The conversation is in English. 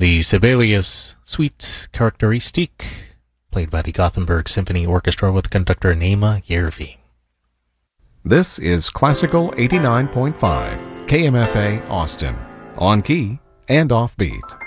The Sibelius Suite Charakteristik, played by the Gothenburg Symphony Orchestra with conductor Naima Järvi. This is Classical 89.5, KMFA Austin, on key and offbeat.